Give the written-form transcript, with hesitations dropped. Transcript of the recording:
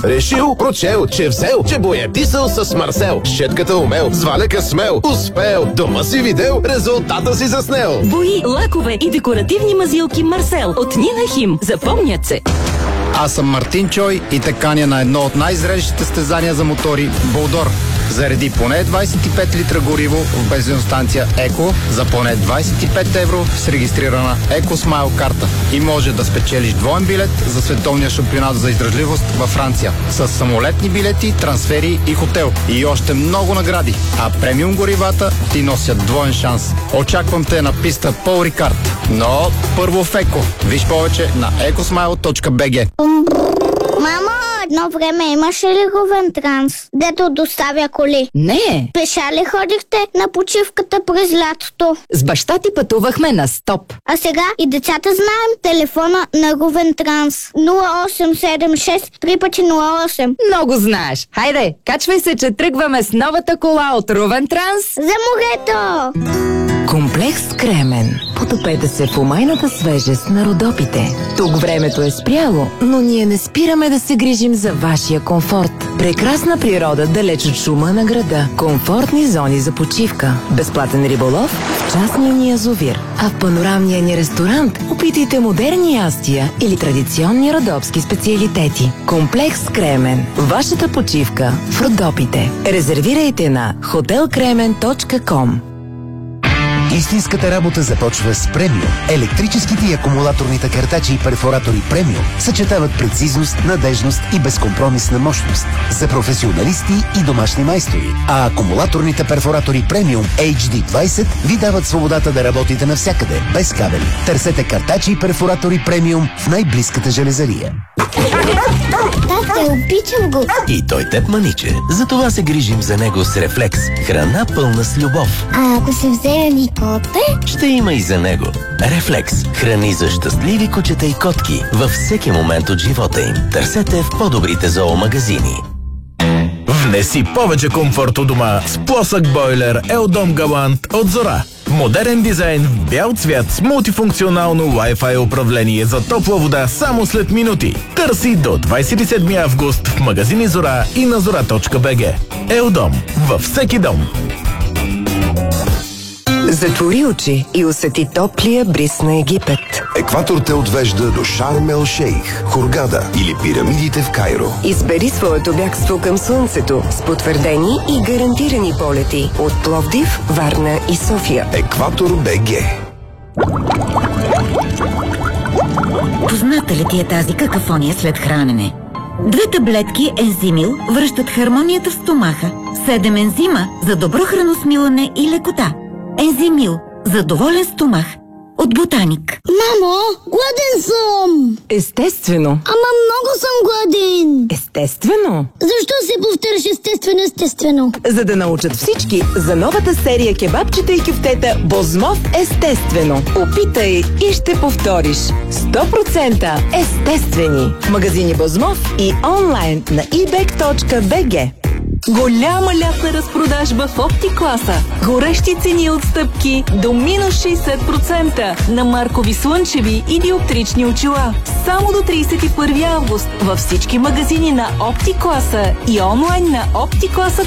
Решил, прочел, че взел, че боядисал с Марсел. Щетката умел, с валека смел, успел. Дома си видел, резултата си заснел. Бои, лакове и декоративни мазилки Марсел от Нина Хим. Запомнят се. Аз съм Мартин Чой и те каня на едно от най-зрелищите състезания за мотори – Болдор. Зареди поне 25 литра гориво в бензиностанция Еко за поне 25 евро с регистрирана Екосмайл карта. И може да спечелиш двоен билет за световния шампионат за издръжливост във Франция. С самолетни билети, трансфери и хотел. И още много награди. А премиум горивата ти носят двоен шанс. Очаквам те на писта Пол Рикард. Но първо в Еко. Виж повече на ecosmile.bg. Мамо, едно време имаше ли Ровен Транс, дето доставя коли? Не. Пеша ли ходихте на почивката през лятото? С баща ти пътувахме на стоп. А сега и децата знаем телефона на Ровен Транс. 0876 3×08. Много знаеш. Хайде, качвай се, че тръгваме с новата кола от Ровен Транс. За морето! Комплекс Кремен. Потопете се в умайната свежест на Родопите. Тук времето е спряло, но ние не спираме да се грижим за вашия комфорт. Прекрасна природа далеч от шума на града. Комфортни зони за почивка. Безплатен риболов в частния ни язовир. А в панорамния ни ресторант опитайте модерни ястия или традиционни родопски специалитети. Комплекс Кремен. Вашата почивка в Родопите. Резервирайте на hotelkremen.com. Истинската работа започва с Премиум. Електрическите и акумулаторните картачи и перфоратори Премиум съчетават прецизност, надежност и безкомпромисна мощност за професионалисти и домашни майстори. А акумулаторните перфоратори Премиум HD20 ви дават свободата да работите навсякъде, без кабели. Търсете картачи и перфоратори Премиум в най-близката железария. Тате, обичам го. И той теб, маниче. Затова се грижим за него с Рефлекс. Храна пълна с любов. А ако се вземе ми коте? Ще има и за него. Рефлекс. Храни за щастливи кучета и котки във всеки момент от живота им. Търсете в по-добрите зоомагазини. Внеси повече комфорт у дома с плосък бойлер Елдом Галант от Зора. Модерен дизайн в бял цвят с мултифункционално Wi-Fi управление за топла вода само след минути. Търси до 27 август в магазини Зора и на zora.bg. Елдом във всеки дом. Затвори очи и усети топлия бриз на Египет. Екватор те отвежда до Шарм ел Шейх, Хургада или пирамидите в Кайро. Избери своето бягство към слънцето с потвърдени и гарантирани полети от Пловдив, Варна и София. Екватор БГ. Позната ли ти е тази какафония след хранене? 2 таблетки Ензимил връщат хармонията в стомаха. 7 ензима за добро храносмилане и лекота. Ензимил за доволен стомах. От Ботаник. Мамо, гладен съм! Естествено. Ама много съм гладен! Естествено. Защо се повтаряш естествено? За да научат всички за новата серия кебабчета и кюфтета Бозмов естествено. Опитай и ще повториш. 100% естествени. В магазини Бозмов и онлайн на ebay.bg. Голяма лятна разпродажба в Оптикласа. Горещи цени отстъпки до минус 60% на маркови слънчеви и диоптрични очила. Само до 31 август във всички магазини на Оптикласа и онлайн на optiklasa.bg.